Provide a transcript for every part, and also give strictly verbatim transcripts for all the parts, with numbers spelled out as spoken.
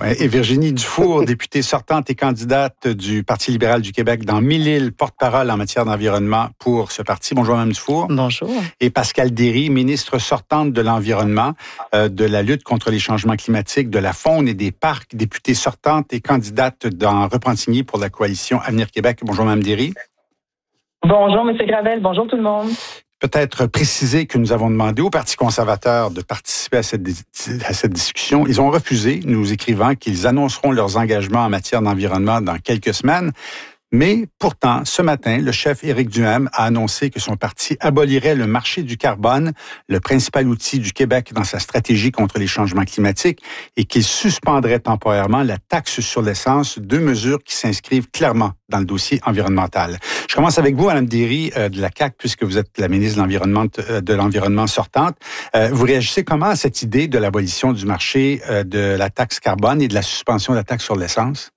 Ouais, et Virginie Dufour, députée sortante et candidate du Parti libéral du Québec dans Mille-Îles, porte-parole en matière d'environnement pour ce parti. Bonjour, Mme Dufour. Bonjour. Et Pascale Derry, ministre sortante de l'Environnement, euh, de la lutte contre les changements climatiques, de la faune et des parcs, députée sortante et candidate dans Repentigny pour la coalition Avenir Québec. Bonjour, Mme Derry. Bonjour, M. Gravel. Bonjour tout le monde. Peut-être préciser que nous avons demandé au Parti conservateur de participer à cette, à cette discussion. Ils ont refusé, nous écrivant qu'ils annonceront leurs engagements en matière d'environnement dans quelques semaines. Mais pourtant, ce matin, le chef Éric Duhaime a annoncé que son parti abolirait le marché du carbone, le principal outil du Québec dans sa stratégie contre les changements climatiques, et qu'il suspendrait temporairement la taxe sur l'essence, deux mesures qui s'inscrivent clairement dans le dossier environnemental. Je commence avec vous, Mme Derry euh, de la C A Q, puisque vous êtes la ministre de l'Environnement, euh, de l'Environnement sortante. Euh, vous réagissez comment à cette idée de l'abolition du marché euh, de la taxe carbone et de la suspension de la taxe sur l'essence?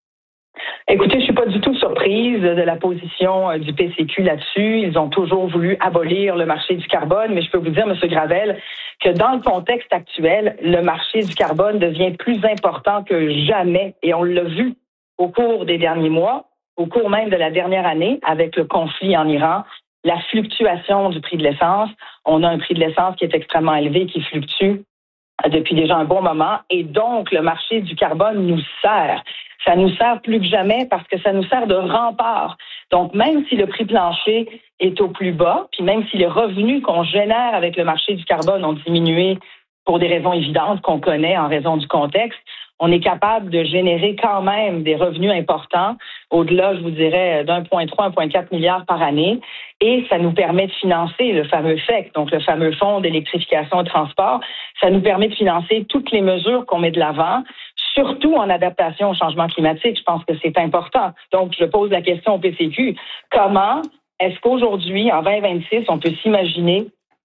Écoutez, je suis pas du tout surprise de la position du P C Q là-dessus. Ils ont toujours voulu abolir le marché du carbone, mais je peux vous dire, M. Gravel, que dans le contexte actuel, le marché du carbone devient plus important que jamais, et on l'a vu au cours des derniers mois, au cours même de la dernière année, avec le conflit en Iran, la fluctuation du prix de l'essence. On a un prix de l'essence qui est extrêmement élevé, qui fluctue depuis déjà un bon moment, et donc le marché du carbone nous sert. Ça nous sert plus que jamais parce que ça nous sert de rempart. Donc, même si le prix plancher est au plus bas, puis même si les revenus qu'on génère avec le marché du carbone ont diminué pour des raisons évidentes qu'on connaît en raison du contexte, on est capable de générer quand même des revenus importants, au-delà, je vous dirais, d'un virgule trois, un virgule quatre milliard par année, et ça nous permet de financer le fameux F E C, donc le fameux Fonds d'électrification et de transport. Ça nous permet de financer toutes les mesures qu'on met de l'avant, surtout en adaptation au changement climatique. Je pense que c'est important. Donc, je pose la question au P C Q. Comment est-ce qu'aujourd'hui, en vingt vingt-six, on peut s'imaginer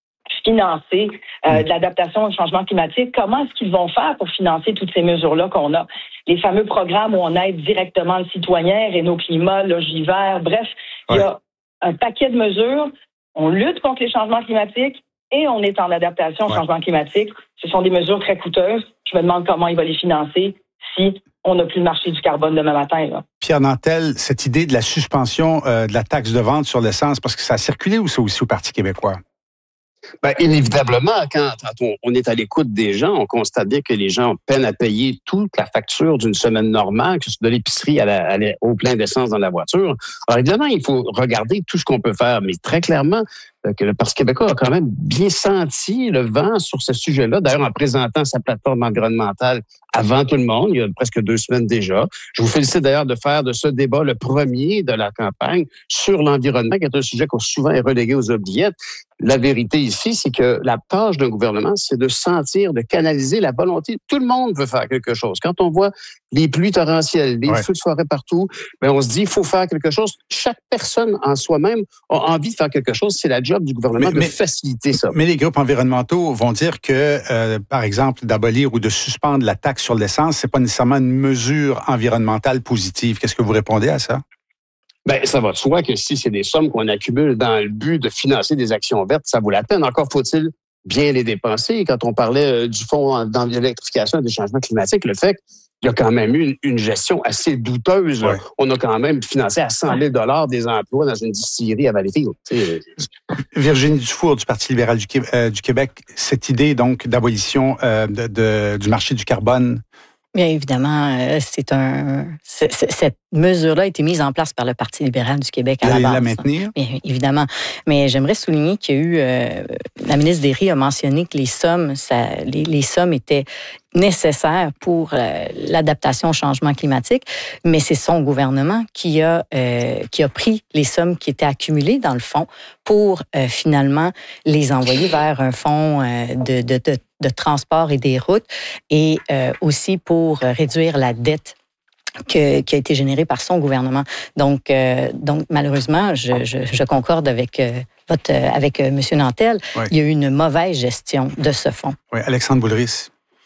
financer euh, de l'adaptation au changement climatique? Comment est-ce qu'ils vont faire pour financer toutes ces mesures-là qu'on a? Les fameux programmes où on aide directement le citoyen, Réno Climat, Logivert, bref, il ouais. y a un paquet de mesures. On lutte contre les changements climatiques et on est en adaptation au ouais. changement climatique. Ce sont des mesures très coûteuses. Je me demande comment il va les financer si on n'a plus le marché du carbone demain matin. Là. Pierre Nantel, cette idée de la suspension euh, de la taxe de vente sur l'essence, parce que ça a circulé ou ça aussi au Parti québécois? Bien, inévitablement, quand, quand on, on est à l'écoute des gens, on constate bien que les gens peinent à payer toute la facture d'une semaine normale, que ce soit de l'épicerie à la, à la, au plein d'essence dans la voiture. Alors évidemment, il faut regarder tout ce qu'on peut faire, mais très clairement, que le Parti québécois a quand même bien senti le vent sur ce sujet-là, d'ailleurs en présentant sa plateforme environnementale avant tout le monde, il y a presque deux semaines déjà. Je vous félicite d'ailleurs de faire de ce débat le premier de la campagne sur l'environnement, qui est un sujet qui souvent est relégué aux oubliettes. La vérité ici, c'est que la tâche d'un gouvernement, c'est de sentir, de canaliser la volonté. Tout le monde veut faire quelque chose. Quand on voit les pluies torrentielles, les ouais. feux de forêt partout, ben on se dit, il faut faire quelque chose. Chaque personne en soi-même a envie de faire quelque chose. C'est la job du gouvernement mais, de mais, faciliter ça. Mais les groupes environnementaux vont dire que, euh, par exemple, d'abolir ou de suspendre la taxe sur l'essence, c'est pas nécessairement une mesure environnementale positive. Qu'est-ce que vous répondez à ça? Ben, ça va de soi que si c'est des sommes qu'on accumule dans le but de financer des actions vertes, ça vaut la peine. Encore faut-il bien les dépenser. Quand on parlait du fonds d'électrification et des changements climatiques, le fait qu'il y a quand même eu une, une gestion assez douteuse. Ouais. On a quand même financé à cent mille dollars des emplois dans une distillerie à Valleyfield. T'sais. Virginie Dufour du Parti libéral du, euh, du Québec, cette idée donc d'abolition euh, de, de, du marché du carbone. Bien évidemment, euh, c'est un. C'est, c'est, cette mesure-là a été mise en place par le Parti libéral du Québec à la base. La maintenir? Bien évidemment. Mais j'aimerais souligner qu'il y a eu. Euh, la ministre Derry a mentionné que les sommes, ça, les, les sommes étaient nécessaires pour euh, l'adaptation au changement climatique, mais c'est son gouvernement qui a euh, qui a pris les sommes qui étaient accumulées dans le fonds pour euh, finalement les envoyer vers un fonds euh, de, de, de de transport et des routes, et euh, aussi pour réduire la dette que, qui a été générée par son gouvernement. Donc, euh, donc malheureusement, je, je, je concorde avec euh, votre, avec euh, M. Nantel. Oui. Il y a eu une mauvaise gestion de ce fonds. Oui, Alexandre Boulris.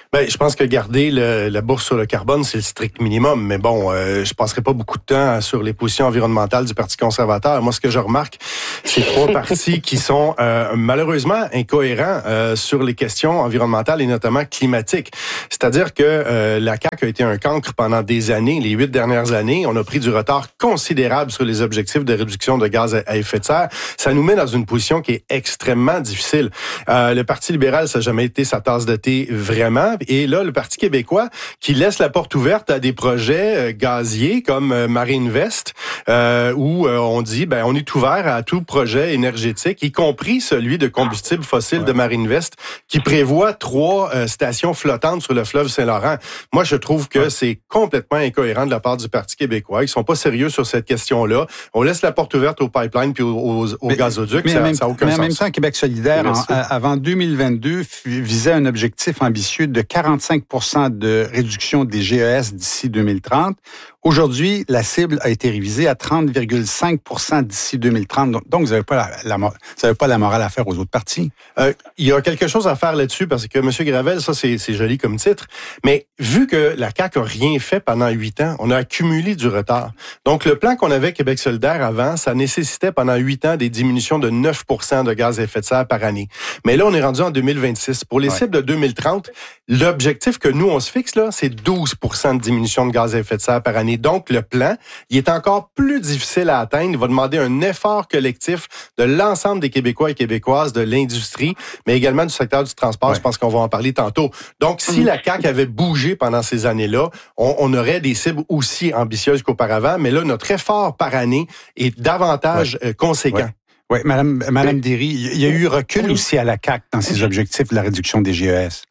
Ben, je pense que garder le, la bourse sur le carbone, c'est le strict minimum. Mais bon, euh, je passerai pas beaucoup de temps sur les positions environnementales du Parti conservateur. Moi, ce que je remarque, c'est trois partis qui sont euh, malheureusement incohérents euh, sur les questions environnementales et notamment climatiques. C'est-à-dire que euh, la C A Q a été un cancre pendant des années, les huit dernières années. On a pris du retard considérable sur les objectifs de réduction de gaz à effet de serre. Ça nous met dans une position qui est extrêmement difficile. Euh, le Parti libéral, ça n'a jamais été sa tasse de thé vraiment. Et là, le Parti québécois qui laisse la porte ouverte à des projets euh, gaziers comme euh, Marinvest, euh, où euh, on dit, ben, on est ouvert à tout projet énergétique, y compris celui de combustible fossile ouais. de Marinvest, qui prévoit trois euh, stations flottantes sur le fleuve Saint-Laurent. Moi, je trouve que ouais. c'est complètement incohérent de la part du Parti québécois. Ils sont pas sérieux sur cette question-là. On laisse la porte ouverte aux pipelines puis aux, aux, aux mais, gazoducs. Mais, ça n'a aucun mais sens. En même temps, Québec solidaire, en, avant deux mille vingt-deux, visait un objectif ambitieux de quarante-cinq pour cent de réduction des G E S d'ici deux mille trente. Aujourd'hui, la cible a été révisée à trente virgule cinq pour cent d'ici deux mille trente. Donc, vous n'avez pas la, la, vous avez pas la morale à faire aux autres partis. Euh, il y a quelque chose à faire là-dessus parce que M. Gravel, ça, c'est, c'est joli comme titre. Mais vu que la C A Q a rien fait pendant huit ans, on a accumulé du retard. Donc, le plan qu'on avait Québec solidaire avant, ça nécessitait pendant huit ans des diminutions de neuf pour cent de gaz à effet de serre par année. Mais là, on est rendu en deux mille vingt-six. Pour les ouais. cibles de deux mille trente, l'objectif que nous, on se fixe, là, c'est douze pour cent de diminution de gaz à effet de serre par année. Donc, le plan, il est encore plus difficile à atteindre. Il va demander un effort collectif de l'ensemble des Québécois et Québécoises, de l'industrie, mais également du secteur du transport. Ouais. Je pense qu'on va en parler tantôt. Donc, si la C A Q avait bougé pendant ces années-là, on, on aurait des cibles aussi ambitieuses qu'auparavant. Mais là, notre effort par année est davantage ouais. euh, conséquent. Ouais. Oui, Madame, Madame oui. Derry, il y a eu recul oui. aussi à la C A Q dans ses objectifs de la réduction des G E S.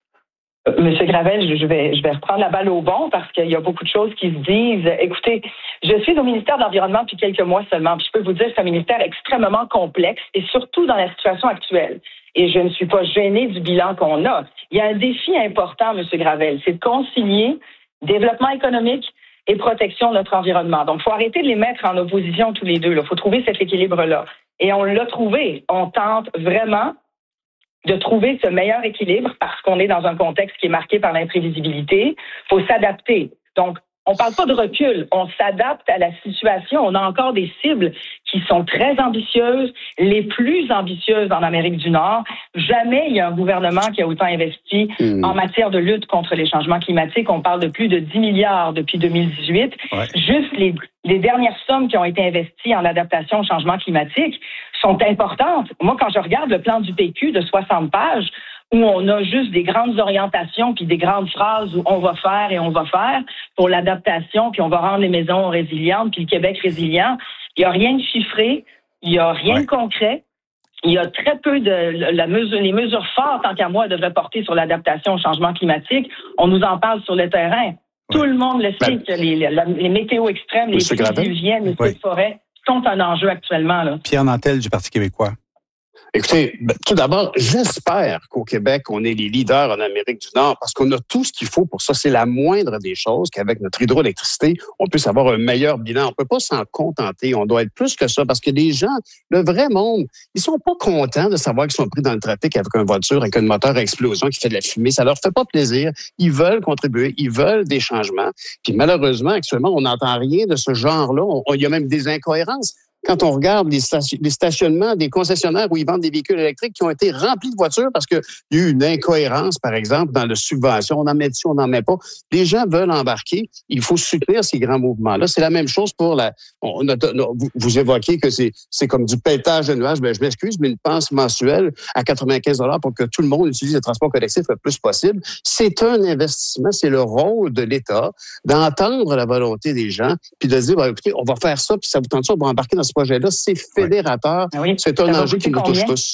Monsieur Gravel, je vais, je vais reprendre la balle au bon parce qu'il y a beaucoup de choses qui se disent. Écoutez, je suis au ministère de l'Environnement depuis quelques mois seulement, puis je peux vous dire que c'est un ministère extrêmement complexe et surtout dans la situation actuelle. Et je ne suis pas gênée du bilan qu'on a. Il y a un défi important, Monsieur Gravel, c'est de concilier développement économique et protection de notre environnement. Donc, il faut arrêter de les mettre en opposition tous les deux. Il faut trouver cet équilibre-là. Et on l'a trouvé. On tente vraiment de trouver ce meilleur équilibre parce qu'on est dans un contexte qui est marqué par l'imprévisibilité. Il faut s'adapter. Donc, on ne parle pas de recul, on s'adapte à la situation. On a encore des cibles qui sont très ambitieuses, les plus ambitieuses en Amérique du Nord. Jamais il y a un gouvernement qui a autant investi mmh. en matière de lutte contre les changements climatiques. On parle de plus de dix milliards depuis deux mille dix-huit. Ouais. Juste les, les dernières sommes qui ont été investies en adaptation au changement climatique sont importantes. Moi, quand je regarde le plan du P Q de soixante pages, où on a juste des grandes orientations puis des grandes phrases où on va faire et on va faire pour l'adaptation, puis on va rendre les maisons résilientes, puis le Québec résilient. Il n'y a rien de chiffré, il n'y a rien ouais. de concret. Il y a très peu de la mesure, les mesures fortes, tant qu'à moi, devraient porter sur l'adaptation au changement climatique. On nous en parle sur le terrain. Ouais. Tout le monde le sait ben, que les, les, les météos extrêmes, les pluies diluviennes, les feux de forêt sont un enjeu actuellement. Là. Pierre Nantel du Parti québécois. Écoutez, tout d'abord, j'espère qu'au Québec, on est les leaders en Amérique du Nord parce qu'on a tout ce qu'il faut pour ça. C'est la moindre des choses qu'avec notre hydroélectricité, on puisse avoir un meilleur bilan. On peut pas s'en contenter. On doit être plus que ça parce que les gens, le vrai monde, ils sont pas contents de savoir qu'ils sont pris dans le trafic avec une voiture, avec un moteur à explosion qui fait de la fumée. Ça leur fait pas plaisir. Ils veulent contribuer. Ils veulent des changements. Puis malheureusement, actuellement, on n'entend rien de ce genre-là. On, on, il y a même des incohérences. Quand on regarde les, station, les stationnements des concessionnaires où ils vendent des véhicules électriques qui ont été remplis de voitures parce qu'il y a eu une incohérence, par exemple, dans la subvention. On en met dessus, on n'en met pas. Les gens veulent embarquer. Il faut soutenir ces grands mouvements-là. C'est la même chose pour la... On a, vous, vous évoquez que c'est, c'est comme du pelletage de nuages. Ben, je m'excuse, mais une pense mensuelle à quatre-vingt-quinze dollars pour que tout le monde utilise le transport collectif le plus possible. C'est un investissement. C'est le rôle de l'État d'entendre la volonté des gens puis de se dire, ben, écoutez, on va faire ça puis ça vous tente ça, on va embarquer dans ce projet-là, c'est fédérateur. Oui. C'est un enjeu qui nous touche tous.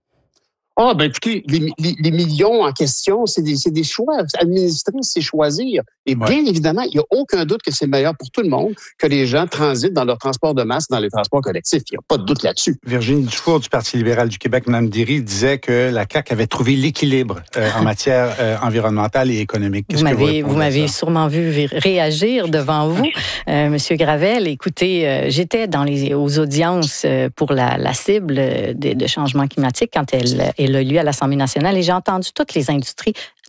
Ah, ben écoutez, les, les, les millions en question, c'est des, c'est des choix. Administrer, c'est choisir. Et ouais. bien évidemment, il n'y a aucun doute que c'est meilleur pour tout le monde que les gens transitent dans leur transport de masse, dans les transports collectifs. Il n'y a pas de doute là-dessus. Virginie Dufour du Parti libéral du Québec, Mme Derry, disait que la C A Q avait trouvé l'équilibre euh, en matière euh, environnementale et économique. Qu'est-ce vous que m'avez, vous, vous m'avez sûrement vu réagir devant vous, euh, Monsieur Gravel. Écoutez, euh, j'étais dans les, aux audiences euh, pour la, la cible de, de changement climatique quand elle, elle a lieu à l'Assemblée nationale et j'ai entendu toutes les industries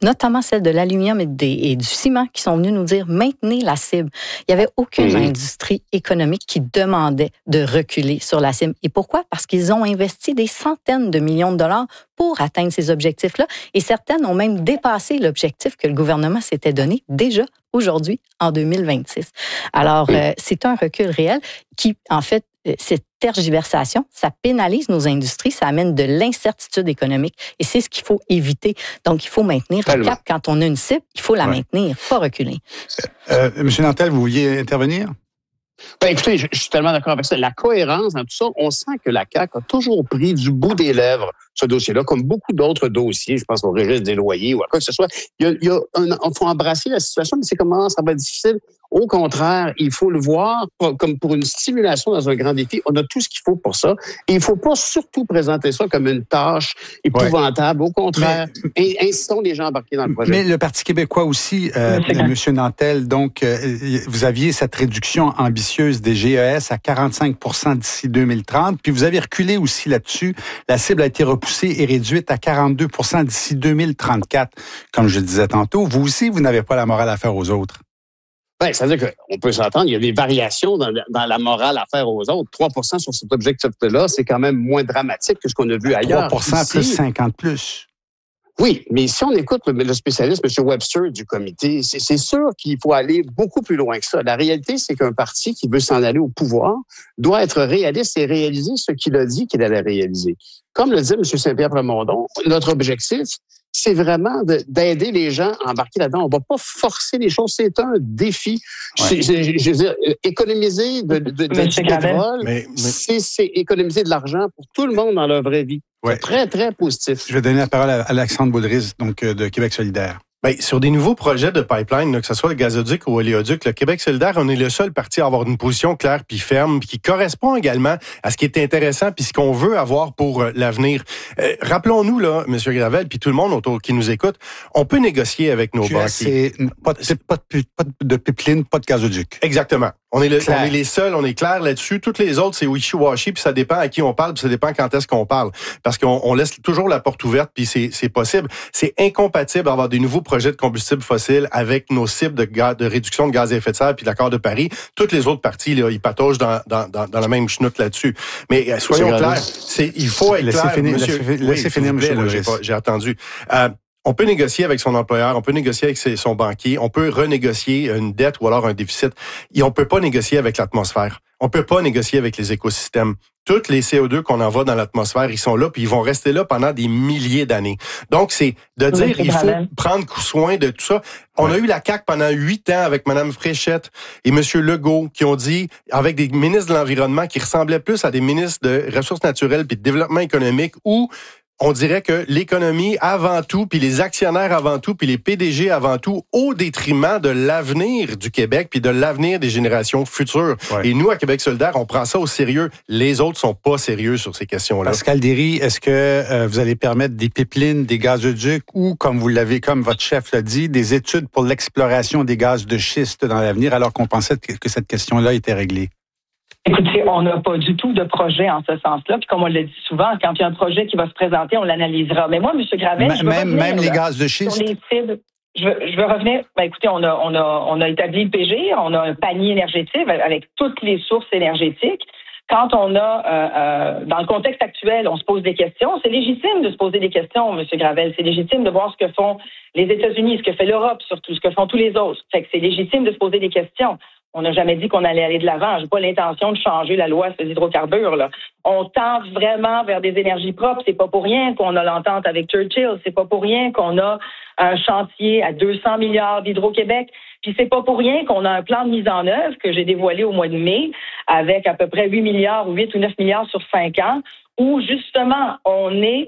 notamment celle de l'aluminium et, des, et du ciment, qui sont venus nous dire maintenez la cible. Il n'y avait aucune mmh. industrie économique qui demandait de reculer sur la cible. Et pourquoi? Parce qu'ils ont investi des centaines de millions de dollars pour atteindre ces objectifs-là. Et certaines ont même dépassé l'objectif que le gouvernement s'était donné déjà aujourd'hui, en deux mille vingt-six. Alors, euh, c'est un recul réel qui, en fait, cette tergiversation, ça pénalise nos industries, ça amène de l'incertitude économique. Et c'est ce qu'il faut éviter. Donc, il faut maintenir le cap. Quand on a une cible, il faut la ouais. maintenir, pas reculer. Euh, Monsieur Nantel, vous vouliez intervenir? Ben, écoutez, je, je suis tellement d'accord avec ça. La cohérence dans tout ça, on sent que la C A Q a toujours pris du bout des lèvres ce dossier-là, comme beaucoup d'autres dossiers, je pense au registre des loyers ou à quoi que ce soit. Il y a, il y a un, il faut embrasser la situation, mais c'est comment ça va être difficile. Au contraire, il faut le voir comme pour une stimulation dans un grand défi. On a tout ce qu'il faut pour ça. Et il ne faut pas surtout présenter ça comme une tâche épouvantable. Ouais. Au contraire, mais, incitons les gens à embarquer dans le projet. Mais le Parti québécois aussi, euh, M. Nantel, donc, euh, vous aviez cette réduction ambitieuse des G E S à quarante-cinq pour cent d'ici deux mille trente, puis vous avez reculé aussi là-dessus. La cible a été repoussée et réduite à quarante-deux pour cent d'ici deux mille trente-quatre. Comme je le disais tantôt, vous aussi, vous n'avez pas la morale à faire aux autres. Ben, c'est-à-dire qu'on peut s'entendre, il y a des variations dans, dans la morale à faire aux autres. trois pour cent sur cet objectif-là, c'est quand même moins dramatique que ce qu'on a vu ailleurs. trois pour cent plus cinquante plus. Oui, mais si on écoute le, le spécialiste, M. Webster du comité, c'est, c'est sûr qu'il faut aller beaucoup plus loin que ça. La réalité, c'est qu'un parti qui veut s'en aller au pouvoir doit être réaliste et réaliser ce qu'il a dit qu'il allait réaliser. Comme le dit M. Saint-Pierre Plamondon, notre objectif, c'est vraiment de, d'aider les gens à embarquer là-dedans. On ne va pas forcer les choses. C'est un défi. Ouais. Je, je, je veux dire, économiser de, de, de, de du pétrole, mais, mais... C'est, c'est économiser de l'argent pour tout le monde dans leur vraie vie. Ouais. C'est très, très positif. Je vais donner la parole à Alexandre Boulris, donc de Québec solidaire. Bien, sur des nouveaux projets de pipeline, là, que ce soit le gazoduc ou l'éoduc, le Québec solidaire, on est le seul parti à avoir une position claire puis ferme, puis qui correspond également à ce qui est intéressant puis ce qu'on veut avoir pour euh, l'avenir. Euh, rappelons-nous, là, M. Gravel, puis tout le monde autour qui nous écoute, on peut négocier avec nos banquiers. C'est pas de, c'est pas de, pas de pipeline, pas de gazoduc. Exactement. On est, le, on est les seuls, on est clair là-dessus. Toutes les autres, c'est wishy-washy, puis ça dépend à qui on parle, puis ça dépend quand est-ce qu'on parle. Parce qu'on on laisse toujours la porte ouverte, puis c'est, c'est possible. C'est incompatible d'avoir des nouveaux projets de combustibles fossiles avec nos cibles de, gaz, de réduction de gaz à effet de serre, puis l'accord de Paris. Toutes les autres parties, là, ils pataugent dans, dans, dans, dans la même chenoute là-dessus. Mais euh, soyons clairs, c'est, il faut être laissez clair. Finir, monsieur, laissez, laissez oui, finir, plaît, là, j'ai, pas, j'ai attendu. Euh, On peut négocier avec son employeur, on peut négocier avec ses, son banquier, on peut renégocier une dette ou alors un déficit. Et on peut pas négocier avec l'atmosphère. On peut pas négocier avec les écosystèmes. Toutes les C O deux qu'on envoie dans l'atmosphère, ils sont là, puis ils vont rester là pendant des milliers d'années. Donc, c'est de dire oui, c'est il faut grave. prendre soin de tout ça. On ouais. a eu la C A Q pendant huit ans avec Mme Fréchette et M. Legault qui ont dit, avec des ministres de l'Environnement qui ressemblaient plus à des ministres de Ressources naturelles puis de Développement économique, où on dirait que l'économie avant tout, puis les actionnaires avant tout, puis les P D G avant tout, au détriment de l'avenir du Québec, puis de l'avenir des générations futures. Ouais. Et nous, à Québec solidaire, on prend ça au sérieux. Les autres sont pas sérieux sur ces questions-là. Pascal Derry, est-ce que euh, vous allez permettre des pipelines, des gazoducs, ou, comme vous l'avez, comme votre chef l'a dit, des études pour l'exploration des gaz de schiste dans l'avenir, alors qu'on pensait que cette question-là était réglée? Écoutez, on n'a pas du tout de projet en ce sens-là. Puis comme on le dit souvent, quand il y a un projet qui va se présenter, on l'analysera. Mais moi, M. Gravel, M- je veux même, revenir, même là, les gaz de schiste? Sur les cibles. Je veux, je veux revenir. Ben, écoutez, on a, on a, on a établi le P G, on a un panier énergétique avec toutes les sources énergétiques. Quand on a, euh, euh, dans le contexte actuel, on se pose des questions. C'est légitime de se poser des questions, M. Gravel. C'est légitime de voir ce que font les États-Unis, ce que fait l'Europe, surtout ce que font tous les autres. Fait que c'est légitime de se poser des questions. On n'a jamais dit qu'on allait aller de l'avant. J'ai pas l'intention de changer la loi sur les hydrocarbures, là. On tente vraiment vers des énergies propres. C'est pas pour rien qu'on a l'entente avec Churchill. C'est pas pour rien qu'on a un chantier à deux cents milliards d'Hydro-Québec. Puis c'est pas pour rien qu'on a un plan de mise en œuvre que j'ai dévoilé au mois de mai avec à peu près huit milliards ou huit ou neuf milliards sur cinq ans où, justement, on est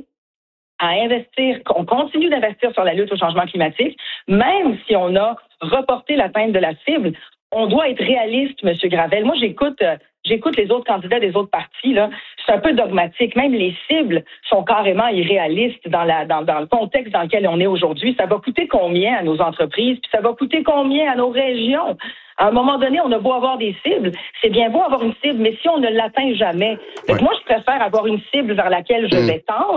à investir, on continue d'investir sur la lutte au changement climatique, même si on a reporté l'atteinte de la cible. On doit être réaliste, M. Gravel. Moi, j'écoute, euh, j'écoute les autres candidats des autres partis, là. C'est un peu dogmatique. Même les cibles sont carrément irréalistes dans la, dans, dans le contexte dans lequel on est aujourd'hui. Ça va coûter combien à nos entreprises? Puis ça va coûter combien à nos régions? À un moment donné, on a beau avoir des cibles. C'est bien beau avoir une cible, mais si on ne l'atteint jamais. Donc, ouais. moi, je préfère avoir une cible vers laquelle je vais tendre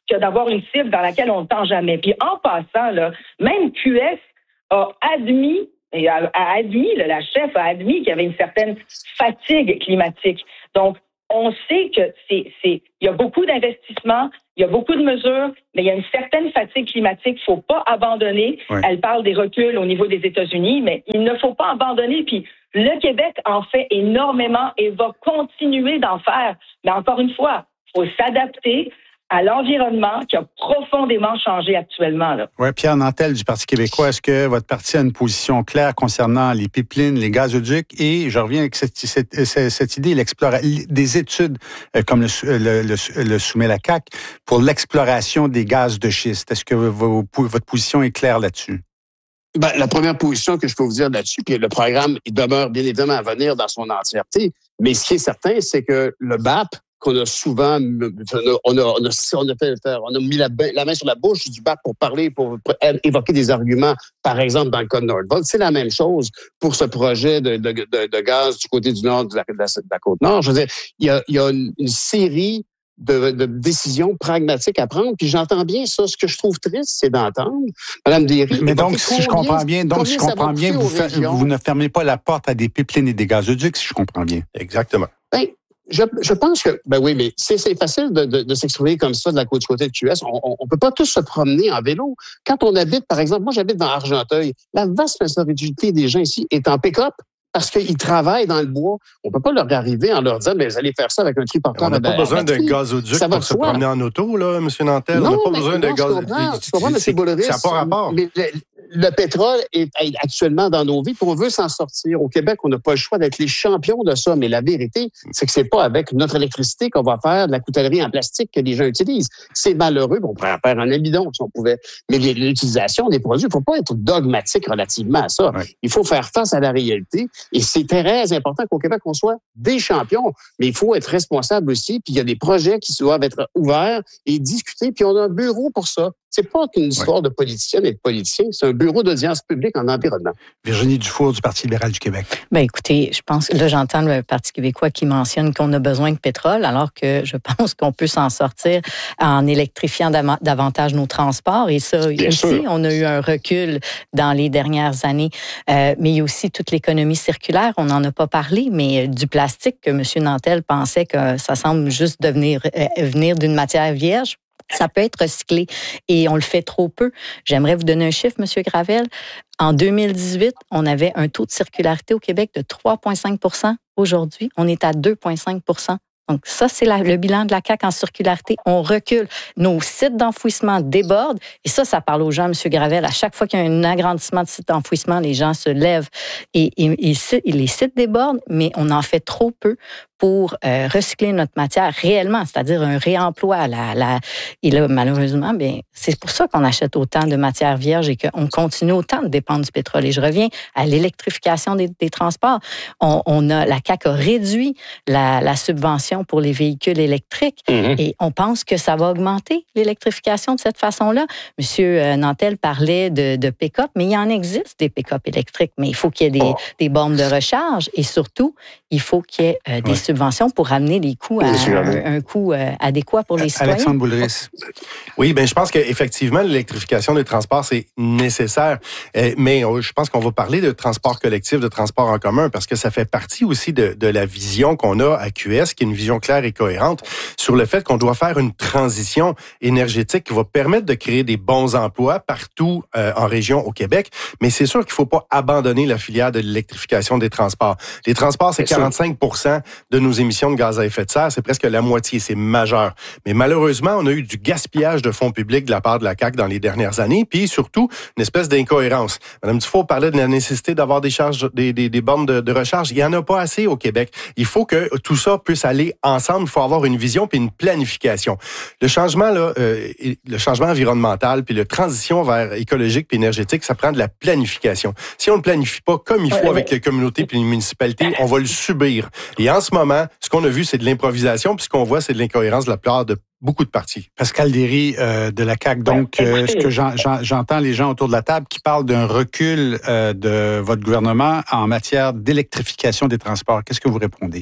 que d'avoir une cible dans laquelle on ne tend jamais. Puis en passant, là, même Q S a admis, et a, a admis, là, la chef a admis qu'il y avait une certaine fatigue climatique. Donc, on sait que c'est, c'est, il y a beaucoup d'investissements, il y a beaucoup de mesures, mais il y a une certaine fatigue climatique. Il ne faut pas abandonner. Ouais. Elle parle des reculs au niveau des États-Unis, mais il ne faut pas abandonner. Puis le Québec en fait énormément et va continuer d'en faire. Mais encore une fois, il faut s'adapter à l'environnement qui a profondément changé actuellement. Oui, Pierre Nantel du Parti québécois, est-ce que votre parti a une position claire concernant les pipelines, les gazoducs? Et je reviens avec cette, cette, cette, cette idée, des études, euh, comme le, le, le, le soumet la C A Q, pour l'exploration des gaz de schiste. Est-ce que vos, votre position est claire là-dessus? Ben, la première position que je peux vous dire là-dessus, puis le programme, il demeure bien évidemment à venir dans son entièreté, mais ce qui est certain, c'est que le B A P, qu'on a souvent, on a, on a, on a, on a, fait, on a mis la, la main sur la bouche du B A P pour parler, pour, pour évoquer des arguments, par exemple, dans le cas de Nordvolt. C'est la même chose pour ce projet de, de, de, de gaz du côté du nord de la, de la, de la Côte-Nord. Je veux dire, il y a, il y a une, une série de, de décisions pragmatiques à prendre. Puis j'entends bien ça. Ce que je trouve triste, c'est d'entendre Mme Derry. Mais donc, si combien, je comprends bien, donc si je comprends bien, vous, fa- vous ne fermez pas la porte à des pipelines et des gazoducs, si je comprends bien. Exactement. Ben, Je, je pense que, ben oui, mais c'est, c'est facile de, de, de s'exprimer comme ça de la côte du côté de Q S. On, on peut pas tous se promener en vélo. Quand on habite, par exemple, moi j'habite dans Argenteuil, la vaste majorité des gens ici est en pick-up parce qu'ils travaillent dans le bois. On peut pas leur arriver en leur disant, mais vous allez faire ça avec un triporteur. On n'a pas besoin d'un gazoduc pour se promener en auto, là, M. Nantel. Non, on n'a pas mais besoin d'un gazoduc. Tu comprends, M. Boulris? Ça n'a pas rapport. Mais, le pétrole est actuellement dans nos vies, puis on veut s'en sortir. Au Québec, on n'a pas le choix d'être les champions de ça, mais la vérité, c'est que c'est pas avec notre électricité qu'on va faire de la coutellerie en plastique que les gens utilisent. C'est malheureux, on pourrait en faire un amidon si on pouvait. Mais l'utilisation des produits, il ne faut pas être dogmatique relativement à ça. Ouais. Il faut faire face à la réalité, et c'est très important qu'au Québec, on soit des champions, mais il faut être responsable aussi, puis il y a des projets qui doivent être ouverts et discutés, puis on a un bureau pour ça. C'est pas qu'une histoire ouais. de politicienne et de politiciens, c'est un bureau d'audience publique en environnement. Virginie Dufour du Parti libéral du Québec. Bien, écoutez, je pense que là, j'entends le Parti québécois qui mentionne qu'on a besoin de pétrole, alors que je pense qu'on peut s'en sortir en électrifiant davantage nos transports. Et ça, Bien ici, sûr. on a eu un recul dans les dernières années. Euh, mais il y a aussi toute l'économie circulaire. On n'en a pas parlé, mais du plastique que M. Nantel pensait que ça semble juste devenir, euh, venir d'une matière vierge. Ça peut être recyclé et on le fait trop peu. J'aimerais vous donner un chiffre, M. Gravel. En deux mille dix-huit, on avait un taux de circularité au Québec de trois virgule cinq pour cent. Aujourd'hui, on est à deux virgule cinq pour cent. Donc, ça, c'est la, le bilan de la C A Q en circularité. On recule. Nos sites d'enfouissement débordent. Et ça, ça parle aux gens, M. Gravel. À chaque fois qu'il y a un agrandissement de site d'enfouissement, les gens se lèvent et, et, et, et les sites débordent, mais on en fait trop peu pour euh, recycler notre matière réellement, c'est-à-dire un réemploi. La, la, et là, malheureusement, bien, c'est pour ça qu'on achète autant de matières vierges et qu'on continue autant de dépendre du pétrole. Et je reviens à l'électrification des, des transports. On, on a, la C A Q a réduit la, la subvention pour les véhicules électriques mm-hmm. et on pense que ça va augmenter l'électrification de cette façon-là. Monsieur Nantel parlait de, de pick-up, mais il en existe des pick-up électriques, mais il faut qu'il y ait des, oh. des bornes de recharge et surtout, il faut qu'il y ait euh, des ouais. subventions pour amener les coûts à un, un coût euh, adéquat pour les citoyens. Alexandre Boulris. Oui, bien, je pense qu'effectivement, l'électrification des transports, c'est nécessaire. Euh, mais je pense qu'on va parler de transport collectif, de transport en commun, parce que ça fait partie aussi de, de la vision qu'on a à Q S, qui est une vision claire et cohérente sur le fait qu'on doit faire une transition énergétique qui va permettre de créer des bons emplois partout euh, en région au Québec. Mais c'est sûr qu'il ne faut pas abandonner la filière de l'électrification des transports. Les transports, c'est quarante-cinq pour cent de nos émissions de gaz à effet de serre. C'est presque la moitié. C'est majeur. Mais malheureusement, on a eu du gaspillage de fonds publics de la part de la C A Q dans les dernières années. Puis surtout, une espèce d'incohérence. Mme Dufault parlait de la nécessité d'avoir des charges, des, des, des bornes de, de recharge. Il n'y en a pas assez au Québec. Il faut que tout ça puisse aller ensemble. Il faut avoir une vision puis une planification. Le changement, là, euh, le changement environnemental puis la transition vers écologique puis énergétique, ça prend de la planification. Si on ne planifie pas comme il faut avec les communautés puis les municipalités, on va le subir. Et en ce moment, ce qu'on a vu, c'est de l'improvisation, puis ce qu'on voit, c'est de l'incohérence de la part de beaucoup de partis. Pascal Derry euh, de la C A Q. Donc, euh, ce que j'en, j'en, j'entends les gens autour de la table qui parlent d'un recul euh, de votre gouvernement en matière d'électrification des transports. Qu'est-ce que vous répondez?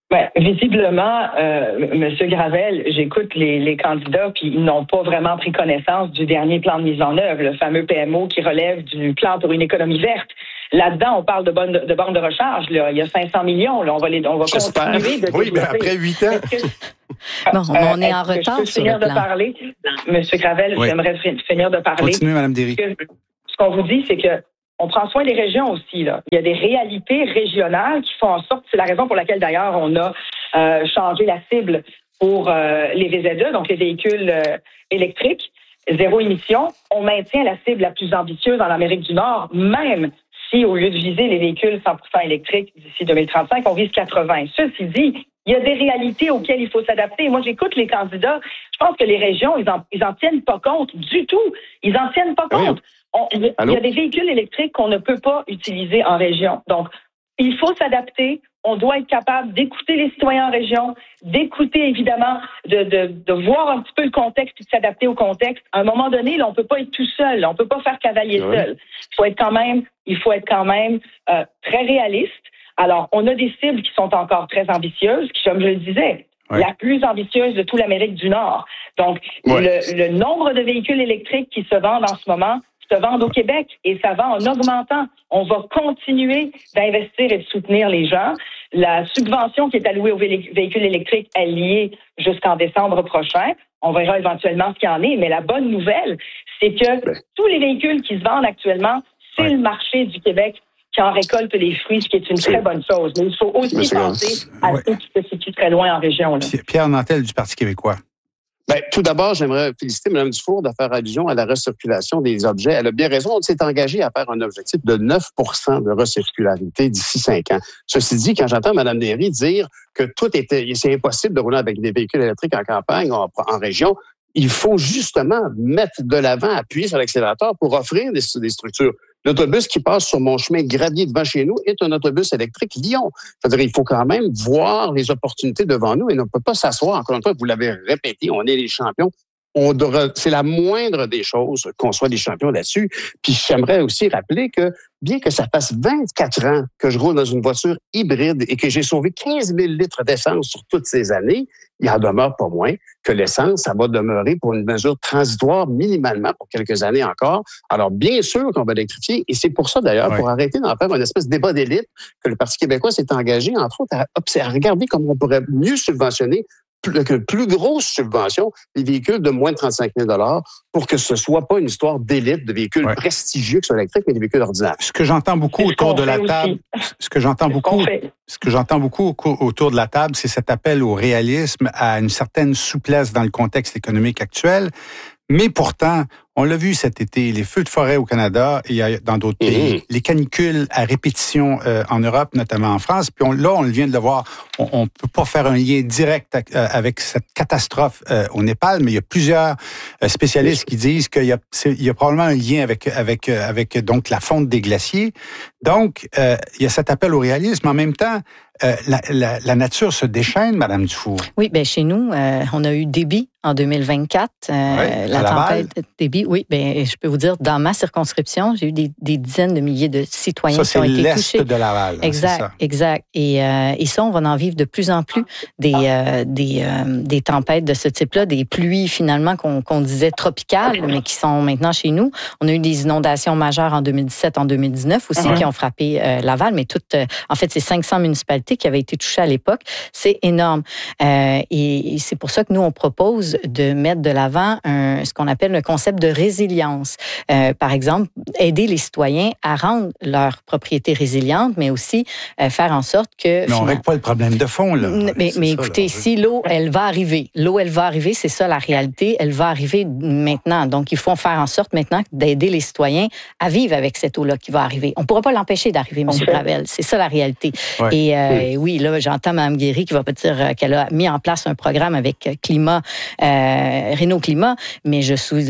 Ben, visiblement, euh, M. Gravel, j'écoute les, les candidats, puis ils n'ont pas vraiment pris connaissance du dernier plan de mise en œuvre, le fameux P M O qui relève du plan pour une économie verte. Là-dedans, on parle de bornes de, de, bornes de recharge. Là. Il y a cinq cents millions. Là. On va, les, on va continuer de Oui, mais après huit ans. Que, bon, euh, on est en retard je peux sur finir le plan. de parler? M. Gravel, oui. J'aimerais finir de parler. Continuez, Mme Derry. Ce qu'on vous dit, c'est que on prend soin des régions aussi. Là. Il y a des réalités régionales qui font en sorte, c'est la raison pour laquelle d'ailleurs on a euh, changé la cible pour euh, les V Z E, donc les véhicules euh, électriques, zéro émission. On maintient la cible la plus ambitieuse en Amérique du Nord, même si au lieu de viser les véhicules cent pour cent électriques d'ici deux mille trente-cinq, on vise quatre-vingts. Ceci dit, il y a des réalités auxquelles il faut s'adapter. Moi, j'écoute les candidats. Je pense que les régions, ils en, ils en tiennent pas compte du tout. Ils en tiennent pas compte. Oui. On, il y a des véhicules électriques qu'on ne peut pas utiliser en région. Donc, il faut s'adapter. On doit être capable d'écouter les citoyens en région, d'écouter évidemment, de, de, de voir un petit peu le contexte et de s'adapter au contexte. À un moment donné, là, on peut pas être tout seul. Là, on peut pas faire cavalier oui. seul. Il faut être quand même, il faut être quand même euh, très réaliste. Alors, on a des cibles qui sont encore très ambitieuses, qui, comme je le disais, oui. la plus ambitieuse de toute l'Amérique du Nord. Donc, oui. le, le nombre de véhicules électriques qui se vendent en ce moment se vendent au Québec et ça va en augmentant. On va continuer d'investir et de soutenir les gens. La subvention qui est allouée aux véhicules électriques, elle y est jusqu'en décembre prochain. On verra éventuellement ce qu'il y en est, mais la bonne nouvelle, c'est que oui. tous les véhicules qui se vendent actuellement, c'est oui. le marché du Québec qui en récolte les fruits, ce qui est une très bonne chose. Mais il faut aussi Monsieur penser à oui. ceux qui se situent très loin en région. Là. Pierre Nantel du Parti québécois. Bien, tout d'abord, j'aimerais féliciter Mme Dufour de faire allusion à la recirculation des objets. Elle a bien raison. On s'est engagé à faire un objectif de neuf pour cent de recircularité d'ici cinq ans. Ceci dit, quand j'entends Mme Derry dire que tout était, c'est impossible de rouler avec des véhicules électriques en campagne, en, en région, il faut justement mettre de l'avant, appuyer sur l'accélérateur pour offrir des, des structures. L'autobus qui passe sur mon chemin gravier devant chez nous est un autobus électrique Lyon. C'est-à-dire, il faut quand même voir les opportunités devant nous et on ne peut pas s'asseoir. Encore une fois, vous l'avez répété, on est les champions. On devrait, c'est la moindre des choses qu'on soit des champions là-dessus. Puis j'aimerais aussi rappeler que bien que ça fasse vingt-quatre ans que je roule dans une voiture hybride et que j'ai sauvé quinze mille litres d'essence sur toutes ces années, il en demeure pas moins que l'essence, ça va demeurer pour une mesure transitoire minimalement pour quelques années encore. Alors bien sûr qu'on va l'électrifier et c'est pour ça d'ailleurs, oui. pour arrêter d'en faire un espèce de débat d'élite, que le Parti québécois s'est engagé, entre autres, à, à regarder comment on pourrait mieux subventionner que plus grosse subvention des véhicules de moins de trente-cinq mille dollars pour que ce soit pas une histoire d'élite de véhicules ouais. prestigieux qui sont électriques, mais des véhicules ordinaires. Ce que j'entends beaucoup c'est autour de la table, aussi. ce que j'entends c'est beaucoup, ce que j'entends beaucoup autour de la table, c'est cet appel au réalisme, à une certaine souplesse dans le contexte économique actuel. Mais pourtant, on l'a vu cet été, les feux de forêt au Canada et dans d'autres mmh. pays, les canicules à répétition euh, en Europe, notamment en France. Puis on, là, on vient de le voir, on ne peut pas faire un lien direct euh, avec cette catastrophe euh, au Népal, mais il y a plusieurs euh, spécialistes qui disent qu'il y a, il y a probablement un lien avec avec avec donc la fonte des glaciers. Donc, euh, il y a cet appel au réalisme. En même temps, euh, la, la, la nature se déchaîne, Madame Dufour. Oui, bien chez nous, euh, on a eu Déby en deux mille vingt-quatre. Euh, ouais, la tempête Déby, oui, bien, je peux vous dire, dans ma circonscription, j'ai eu des, des dizaines de milliers de citoyens ça, qui ont été l'est touchés. de Laval. Hein, exact, c'est ça. exact. Et, euh, et ça, on va en vivre de plus en plus des euh, des, euh, des tempêtes de ce type-là, des pluies finalement qu'on, qu'on disait tropicales, mais qui sont maintenant chez nous. On a eu des inondations majeures en deux mille dix-sept, en deux mille dix-neuf aussi, uh-huh. qui ont frappé euh, Laval, mais toutes, euh, en fait, c'est cinq cents municipalités qui avaient été touchées à l'époque. C'est énorme. Euh, et, et c'est pour ça que nous, on propose de mettre de l'avant un, ce qu'on appelle le concept de résilience. Euh, par exemple, aider les citoyens à rendre leur propriété résiliente, mais aussi euh, faire en sorte que... Mais on ne règle pas le problème de fond, là. Mais, mais ça, écoutez, là, si l'eau, elle va arriver, l'eau, elle va arriver, c'est ça la réalité, elle va arriver maintenant. Donc, il faut faire en sorte maintenant d'aider les citoyens à vivre avec cette eau-là qui va arriver. On ne pourra pas l'empêcher d'arriver, M. Gravel. C'est ça la réalité. Ouais. Et euh, oui. oui, là, j'entends Mme Guéry qui va pas dire qu'elle a mis en place un programme avec Climat, euh, Réno Climat, mais je soulève,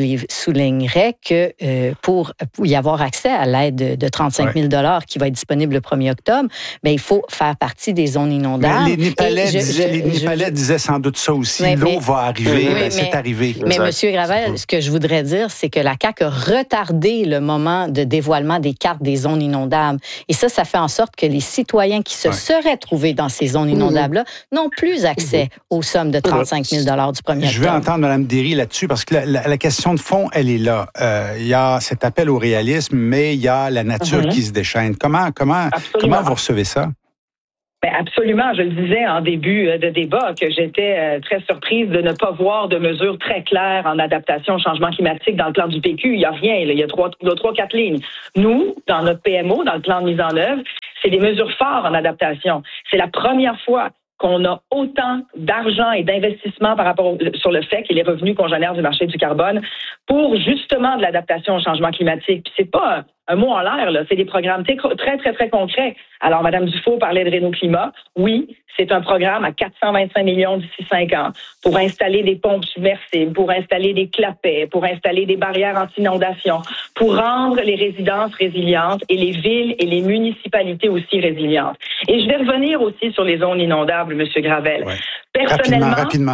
soulignerais que euh, pour, pour y avoir accès à l'aide de, de trente-cinq mille dollars qui va être disponible le premier octobre, bien, il faut faire partie des zones inondables. Mais les Népalais, je, disaient, je, les Népalais je, disaient sans doute ça aussi. Oui, L'eau mais, va arriver. Oui, ben, c'est arrivé. Mais M. Gravel, ce que je voudrais dire, c'est que la C A Q a retardé le moment de dévoilement des cartes des zones inondables. Et ça, ça fait en sorte que les citoyens qui se ouais. seraient trouvés dans ces zones inondables-là mmh. n'ont plus accès mmh. aux sommes de trente-cinq mille dollars du premier octobre. Je veux entendre Mme Derry là-dessus, parce que la, la, la question de fond, elle est là. Euh, il y a cet appel au réalisme, mais il y a la nature mmh. qui se déchaîne. Comment, comment, comment vous recevez ça? Bien, absolument. Je le disais en début de débat que j'étais très surprise de ne pas voir de mesures très claires en adaptation au changement climatique dans le plan du P Q. Il n'y a rien. Là. Il y a trois, il y a trois, quatre lignes. Nous, dans notre P M O, dans le plan de mise en œuvre, c'est des mesures fortes en adaptation. C'est la première fois qu'on a autant d'argent et d'investissement par rapport au, sur le fait que les revenus qu'on génère du marché du carbone pour justement de l'adaptation au changement climatique. Puis c'est pas un, un mot en l'air, là. C'est des programmes très, très, très, très concrets. Alors, Mme Dufault parlait de Réno Climat. Oui, c'est un programme à quatre cent vingt-cinq millions d'ici cinq ans pour installer des pompes submersibles, pour installer des clapets, pour installer des barrières anti-inondation, pour rendre les résidences résilientes et les villes et les municipalités aussi résilientes. Et je vais revenir aussi sur les zones inondables, M. Gravel. Ouais. Personnellement, rapidement, rapidement.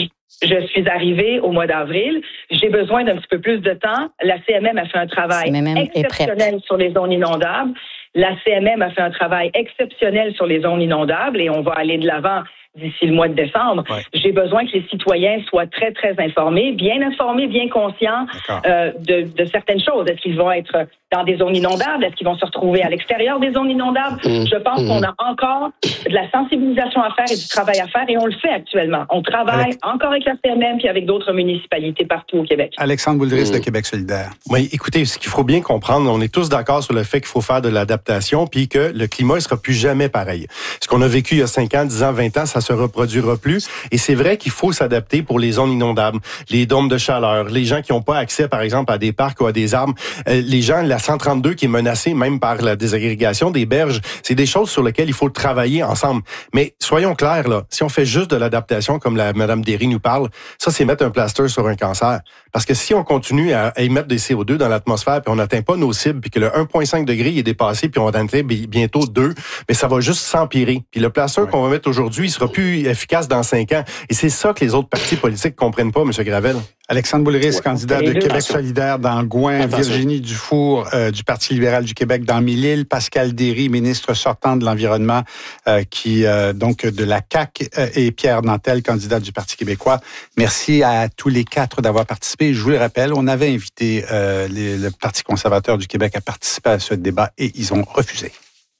Je suis arrivée au mois d'avril. J'ai besoin d'un petit peu plus de temps. La C M M a fait un travail exceptionnel sur les zones inondables. La C M M a fait un travail exceptionnel sur les zones inondables et on va aller de l'avant d'ici le mois de décembre. Ouais. J'ai besoin que les citoyens soient très, très informés, bien informés, bien conscients euh, de, de certaines choses. Est-ce qu'ils vont être dans des zones inondables? Est-ce qu'ils vont se retrouver à l'extérieur des zones inondables? Mmh. Je pense mmh. qu'on a encore de la sensibilisation à faire et du travail à faire et on le fait actuellement. On travaille Alex... encore avec la C M M puis avec d'autres municipalités partout au Québec. Alexandre Boulris mmh. de Québec solidaire. Oui, écoutez, ce qu'il faut bien comprendre, on est tous d'accord sur le fait qu'il faut faire de l'adaptation puis que le climat ne sera plus jamais pareil. Ce qu'on a vécu il y a cinq ans, dix ans, vingt ans, ça se reproduira plus. Et c'est vrai qu'il faut s'adapter pour les zones inondables, les dômes de chaleur, les gens qui n'ont pas accès, par exemple, à des parcs ou à des arbres, euh, les gens, la cent trente-deux qui est menacée même par la désagrégation des berges, c'est des choses sur lesquelles il faut travailler ensemble. Mais soyons clairs, là, si on fait juste de l'adaptation, comme la Mme Derry nous parle, ça, c'est mettre un plaster sur un cancer. Parce que si on continue à, à émettre des C O deux dans l'atmosphère, puis on n'atteint pas nos cibles, puis que le un virgule cinq degré est dépassé, puis on va atteindre bientôt deux, mais ça va juste s'empirer. Puis le plaster ouais. qu'on va mettre aujourd'hui, il sera plus efficace dans cinq ans. Et c'est ça que les autres partis politiques comprennent pas, M. Gravel. Alexandre Boulris, ouais. candidat de Québec solidaire dans Gouin, Virginie Dufour euh, du Parti libéral du Québec dans Mille-Îles, Pascal Derry, ministre sortant de l'Environnement, euh, qui euh, donc de la C A Q, euh, et Pierre Nantel, candidat du Parti québécois. Merci à tous les quatre d'avoir participé. Je vous le rappelle, on avait invité euh, les, le Parti conservateur du Québec à participer à ce débat et ils ont refusé.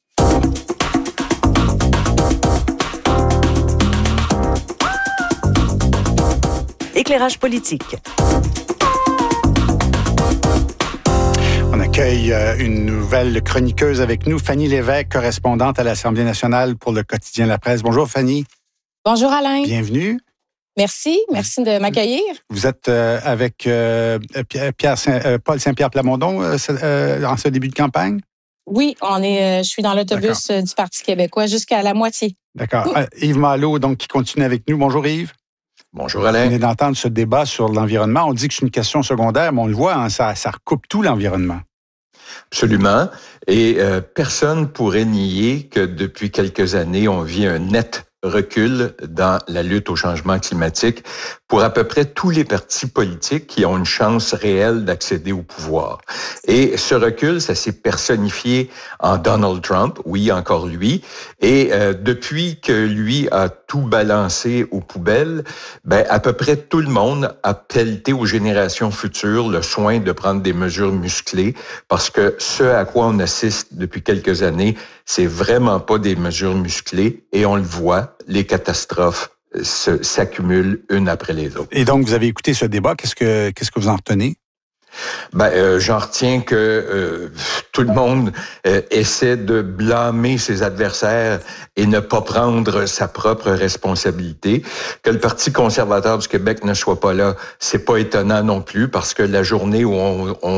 Éclairage politique. On accueille une nouvelle chroniqueuse avec nous, Fanny Lévesque, correspondante à l'Assemblée nationale pour le quotidien La Presse. Bonjour Fanny. Bonjour Alain. Bienvenue. Merci, merci de m'accueillir. Vous êtes euh, avec euh, Pierre Saint, euh, Paul Saint-Pierre Plamondon euh, euh, en ce début de campagne? Oui, on est. Euh, je suis dans l'autobus D'accord. du Parti québécois jusqu'à la moitié. D'accord. Euh, Yves Malo, donc, qui continue avec nous. Bonjour Yves. Bonjour Alain. On est d'entendre ce débat sur l'environnement. On dit que c'est une question secondaire, mais on le voit, hein, ça, ça recoupe tout l'environnement. Absolument. Et euh, personne pourrait nier que depuis quelques années, on vit un net recul dans la lutte au changement climatique pour à peu près tous les partis politiques qui ont une chance réelle d'accéder au pouvoir. Et ce recul, ça s'est personnifié en Donald Trump, oui, encore lui. Et euh, depuis que lui a tout balancé aux poubelles, ben à peu près tout le monde a pelleté aux générations futures le soin de prendre des mesures musclées, parce que ce à quoi on assiste depuis quelques années, c'est vraiment pas des mesures musclées, et on le voit, les catastrophes se, s'accumulent une après les autres. Et donc, vous avez écouté ce débat, qu'est-ce que, qu'est-ce que vous en retenez? Ben, euh, j'en retiens que euh, tout le monde euh, essaie de blâmer ses adversaires et ne pas prendre sa propre responsabilité. Que le Parti conservateur du Québec ne soit pas là, c'est pas étonnant non plus, parce que la journée où on, on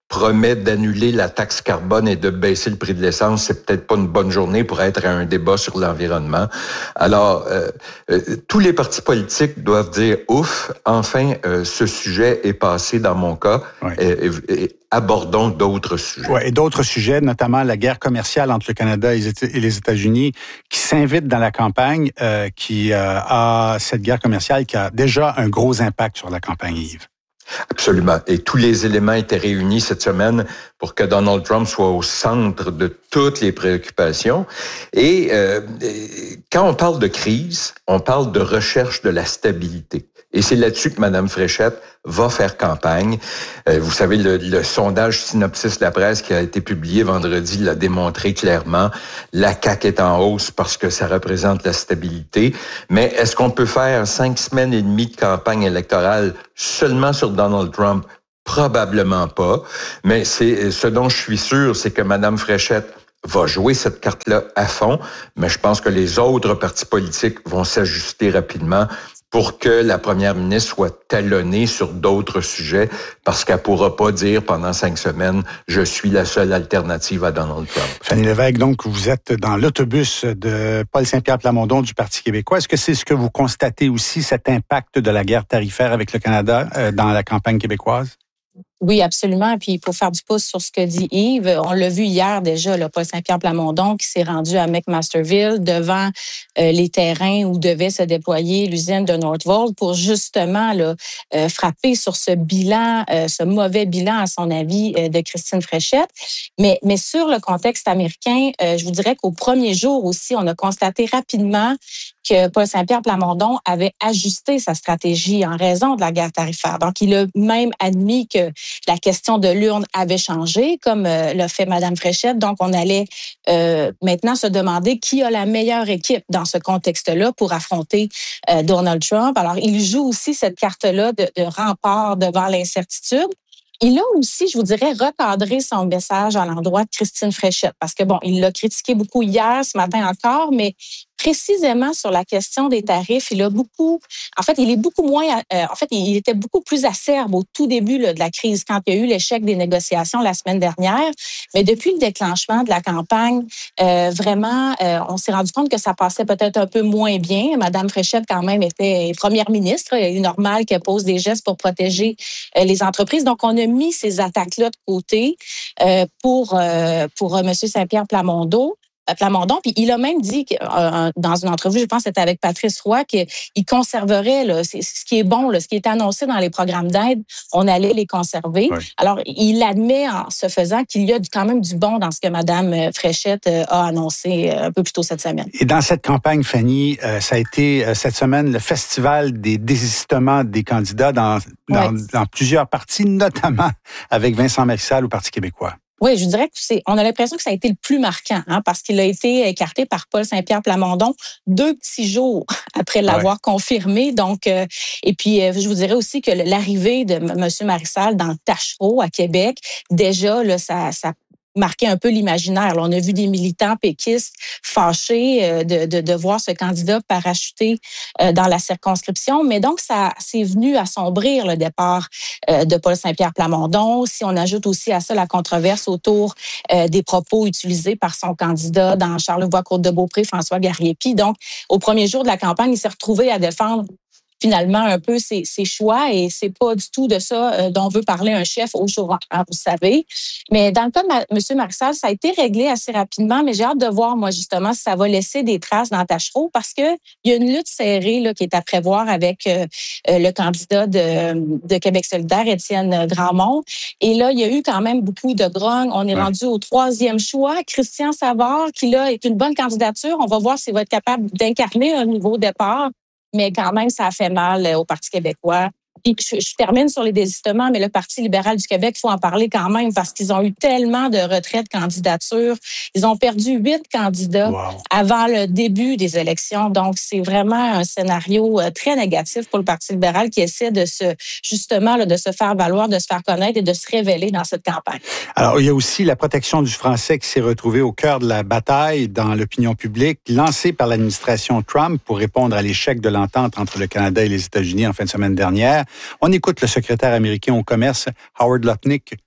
promet d'annuler la taxe carbone et de baisser le prix de l'essence, c'est peut-être pas une bonne journée pour être à un débat sur l'environnement. Alors, euh, euh, tous les partis politiques doivent dire « Ouf, enfin, euh, ce sujet est passé dans mon cas. Ouais. » et, et, et abordons d'autres sujets. Ouais, et d'autres sujets, notamment la guerre commerciale entre le Canada et les États-Unis, qui s'invite dans la campagne, euh, qui euh, a cette guerre commerciale qui a déjà un gros impact sur la campagne, Yves. Absolument. Et tous les éléments étaient réunis cette semaine pour que Donald Trump soit au centre de toutes les préoccupations. Et euh, quand on parle de crise, on parle de recherche de la stabilité. Et c'est là-dessus que Mme Fréchette va faire campagne. Euh, vous savez, le, le sondage Synopsis La Presse qui a été publié vendredi l'a démontré clairement. La C A Q est en hausse parce que ça représente la stabilité. Mais est-ce qu'on peut faire cinq semaines et demie de campagne électorale seulement sur Donald Trump? Probablement pas. Mais c'est ce dont je suis sûr, c'est que Mme Fréchette va jouer cette carte-là à fond. Mais je pense que les autres partis politiques vont s'ajuster rapidement pour que la première ministre soit talonnée sur d'autres sujets, parce qu'elle ne pourra pas dire pendant cinq semaines « je suis la seule alternative à Donald Trump ». Fanny Lévesque, donc vous êtes dans l'autobus de Paul Saint-Pierre Plamondon du Parti québécois. Est-ce que c'est ce que vous constatez aussi, cet impact de la guerre tarifaire avec le Canada euh, dans la campagne québécoise? Oui, absolument. Puis pour faire du pouce sur ce que dit Yves, on l'a vu hier déjà, là, Paul Saint-Pierre Plamondon qui s'est rendu à McMasterville devant euh, les terrains où devait se déployer l'usine de Northvolt pour justement là, euh, frapper sur ce bilan, euh, ce mauvais bilan à son avis euh, de Christine Fréchette. Mais, mais sur le contexte américain, euh, je vous dirais qu'au premier jour aussi, on a constaté rapidement que Paul Saint-Pierre Plamondon avait ajusté sa stratégie en raison de la guerre tarifaire. Donc, il a même admis que la question de l'urne avait changé, comme euh, l'a fait Mme Fréchette. Donc, on allait euh, maintenant se demander qui a la meilleure équipe dans ce contexte-là pour affronter euh, Donald Trump. Alors, il joue aussi cette carte-là de, de rempart devant l'incertitude. Il a aussi, je vous dirais, recadré son message à l'endroit de Christine Fréchette, parce que bon, il l'a critiqué beaucoup hier, ce matin encore, mais précisément sur la question des tarifs, il a beaucoup, en fait, il est beaucoup moins, euh, en fait, il était beaucoup plus acerbe au tout début là, de la crise, quand il y a eu l'échec des négociations la semaine dernière. Mais depuis le déclenchement de la campagne, euh, vraiment, euh, on s'est rendu compte que ça passait peut-être un peu moins bien. Madame Fréchette, quand même, était première ministre. Il est normal qu'elle pose des gestes pour protéger euh, les entreprises. Donc, on a mis ces attaques-là de côté euh, pour, euh, pour euh, M. Saint-Pierre Plamondon. Plamondon, puis il a même dit que, euh, dans une entrevue, je pense que c'était avec Patrice Roy, qu'il conserverait là, ce qui est bon, là, ce qui est annoncé dans les programmes d'aide, on allait les conserver. Oui. Alors, il admet en se faisant qu'il y a quand même du bon dans ce que Mme Fréchette a annoncé un peu plus tôt cette semaine. Et dans cette campagne, Fanny, euh, ça a été euh, cette semaine le festival des désistements des candidats dans, dans, oui. dans plusieurs partis, notamment avec Vincent Marissal au Parti québécois. Oui, je dirais que c'est. On a l'impression que ça a été le plus marquant, hein, parce qu'il a été écarté par Paul Saint-Pierre Plamondon deux petits jours après l'avoir ouais. confirmé. Donc, euh, et puis, euh, je vous dirais aussi que l'arrivée de M. Marissal dans Tachereau à Québec, déjà, là, ça, ça marqué un peu l'imaginaire. Là, on a vu des militants péquistes fâchés euh, de, de, de voir ce candidat parachuter euh, dans la circonscription. Mais donc, ça c'est venu assombrir le départ euh, de Paul Saint-Pierre Plamondon. Si on ajoute aussi à ça la controverse autour euh, des propos utilisés par son candidat dans Charlevoix-Côte-de-Beaupré, François Garriépi. Donc, au premier jour de la campagne, il s'est retrouvé à défendre finalement un peu ses, ses choix et c'est pas du tout de ça euh, dont veut parler un chef au jour, hein, vous savez. Mais dans le cas de ma, M. Marissal, ça a été réglé assez rapidement, mais j'ai hâte de voir, moi, justement, si ça va laisser des traces dans Tachereau parce que il y a une lutte serrée là, qui est à prévoir avec euh, le candidat de, de Québec solidaire, Étienne Grandmont. Et là, il y a eu quand même beaucoup de grogne. On est ouais. rendu au troisième choix. Christian Savard, qui là est une bonne candidature. On va voir s'il va être capable d'incarner un nouveau départ. Mais quand même, ça a fait mal au Parti québécois. Puis je, je termine sur les désistements, mais le Parti libéral du Québec, il faut en parler quand même parce qu'ils ont eu tellement de retraits de candidatures. Ils ont perdu huit candidats wow. avant le début des élections. Donc, c'est vraiment un scénario très négatif pour le Parti libéral qui essaie de se, justement, là, de se faire valoir, de se faire connaître et de se révéler dans cette campagne. Alors, il y a aussi la protection du français qui s'est retrouvée au cœur de la bataille dans l'opinion publique, lancée par l'administration Trump pour répondre à l'échec de l'entente entre le Canada et les États-Unis en fin de semaine dernière. On écoute le secrétaire américain au commerce, Howard Lutnick,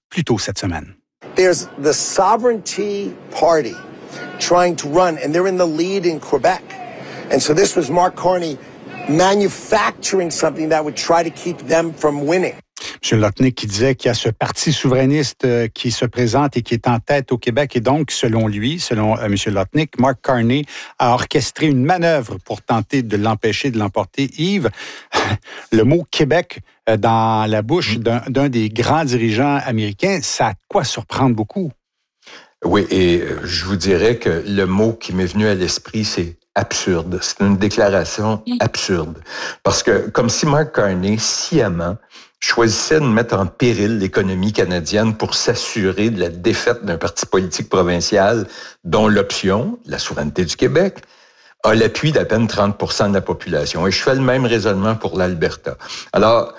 plus tôt cette semaine. There's the Sovereignty Party trying to run, and they're in the lead in Quebec. And so this was Mark Carney manufacturing something that would try to keep them from winning. M. Lotnick qui disait qu'il y a ce parti souverainiste qui se présente et qui est en tête au Québec. Et donc, selon lui, selon euh, M. Lotnick, Mark Carney a orchestré une manœuvre pour tenter de l'empêcher de l'emporter. Yves, le mot Québec euh, dans la bouche d'un, d'un des grands dirigeants américains, ça a de quoi surprendre beaucoup. Oui, et je vous dirais que le mot qui m'est venu à l'esprit, c'est absurde. C'est une déclaration absurde. Parce que, comme si Mark Carney, sciemment, choisissait de mettre en péril l'économie canadienne pour s'assurer de la défaite d'un parti politique provincial dont l'option, la souveraineté du Québec, a l'appui d'à peine trente pour cent de la population. Et je fais le même raisonnement pour l'Alberta. Alors,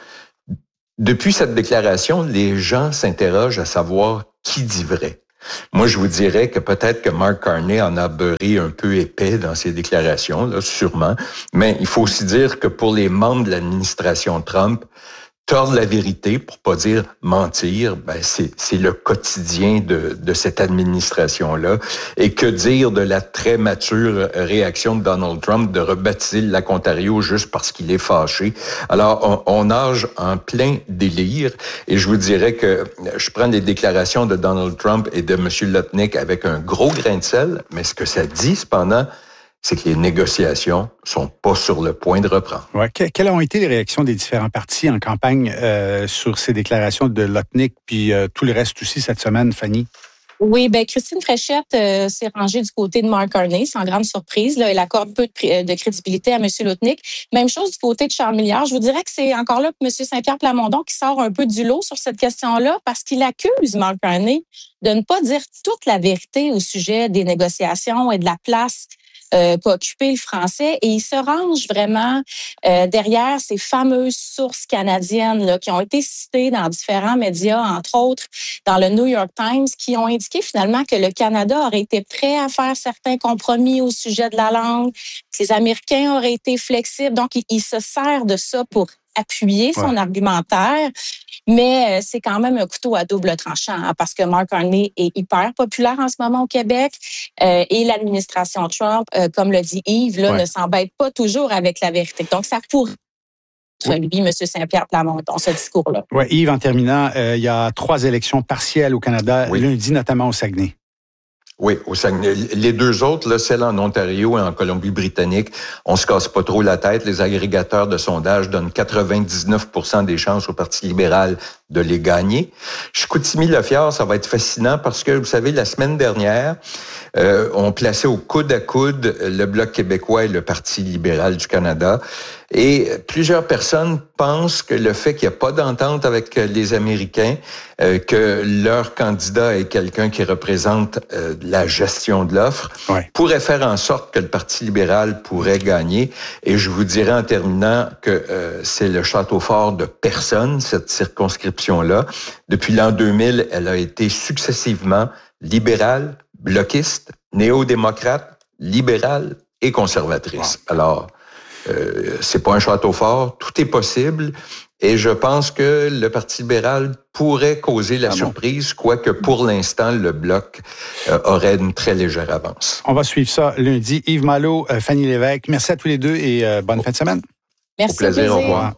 depuis cette déclaration, les gens s'interrogent à savoir qui dit vrai. Moi, je vous dirais que peut-être que Mark Carney en a beurré un peu épais dans ses déclarations, là, sûrement. Mais il faut aussi dire que pour les membres de l'administration Trump, tordre la vérité, pour pas dire mentir, ben c'est c'est le quotidien de de cette administration-là. Et que dire de la très mature réaction de Donald Trump de rebaptiser le lac Ontario juste parce qu'il est fâché. Alors, on, on nage en plein délire. Et je vous dirais que je prends les déclarations de Donald Trump et de M. Lotnick avec un gros grain de sel, mais ce que ça dit, cependant, c'est que les négociations sont pas sur le point de reprendre. Ouais. Que, quelles ont été les réactions des différents partis en campagne euh, sur ces déclarations de Lotnick, puis euh, tout le reste aussi cette semaine, Fanny? Oui, ben Christine Fréchette euh, s'est rangée du côté de Mark Carney, sans grande surprise. Là, elle accorde peu de, de crédibilité à M. Lotnick. Même chose du côté de Charles Milliard. Je vous dirais que c'est encore là M. Saint-Pierre Plamondon qui sort un peu du lot sur cette question-là parce qu'il accuse Mark Carney de ne pas dire toute la vérité au sujet des négociations et de la place Euh, qu'a occupé le français, et il se range vraiment euh, derrière ces fameuses sources canadiennes là, qui ont été citées dans différents médias, entre autres dans le New York Times, qui ont indiqué finalement que le Canada aurait été prêt à faire certains compromis au sujet de la langue, que les Américains auraient été flexibles. Donc, il, il se sert de ça pour appuyer son ouais. argumentaire. Mais c'est quand même un couteau à double tranchant hein, parce que Mark Carney est hyper populaire en ce moment au Québec euh, et l'administration Trump, euh, comme le dit Yves, là, ouais. ne s'embête pas toujours avec la vérité. Donc, ça pourrait être ouais. lui, M. Saint-Pierre Plamondon, ce discours-là. Oui, Yves, en terminant, euh, il y a trois élections partielles au Canada, oui. lundi notamment au Saguenay. Oui, au Saguenay. Les deux autres, là, celle en Ontario et en Colombie-Britannique, on se casse pas trop la tête. Les agrégateurs de sondage donnent quatre-vingt-dix-neuf pour cent des chances au Parti libéral de les gagner. Chicoutimi-Le-Fjord, ça va être fascinant parce que, vous savez, la semaine dernière, euh, on plaçait au coude à coude le Bloc québécois et le Parti libéral du Canada. Et plusieurs personnes pensent que le fait qu'il n'y a pas d'entente avec les Américains, euh, que leur candidat est quelqu'un qui représente euh, la gestion de l'offre, ouais. pourrait faire en sorte que le Parti libéral pourrait gagner. Et je vous dirais en terminant que euh, c'est le château fort de personne, cette circonscription-là. Depuis l'an deux mille, elle a été successivement libérale, bloquiste, néo-démocrate, libérale et conservatrice. Wow. Alors, Euh, c'est pas un château fort, tout est possible et je pense que le Parti libéral pourrait causer la ah surprise, bon. quoique pour l'instant, le Bloc euh, aurait une très légère avance. On va suivre ça lundi. Yves Malo, euh, Fanny Lévesque, merci à tous les deux et euh, bonne oh. fin de semaine. Merci. Au plaisir, plaisir. Au revoir.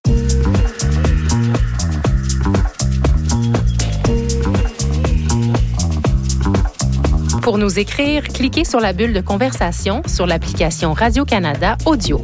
Pour nous écrire, cliquez sur la bulle de conversation sur l'application Radio-Canada Audio.